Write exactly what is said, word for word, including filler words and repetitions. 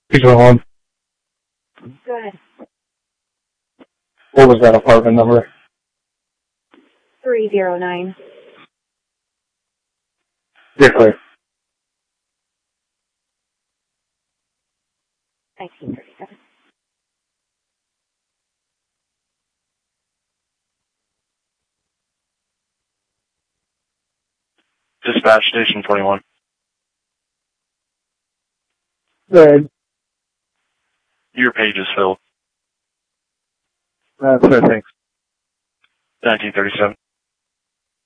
Six one one. Go ahead. What was that apartment number? three zero nine. You're clear. nineteen thirty-seven. Dispatch station twenty-one. Good. Your page is filled. That's fair, thanks. nineteen thirty-seven.